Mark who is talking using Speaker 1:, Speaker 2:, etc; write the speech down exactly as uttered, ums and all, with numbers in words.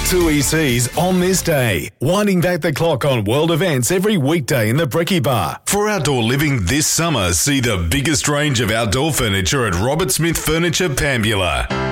Speaker 1: Two E Cs on this day, winding back the clock on world events every weekday in the Brekkie Bar. For outdoor living this summer, see the biggest range of outdoor furniture at Robert Smith Furniture, Pambula.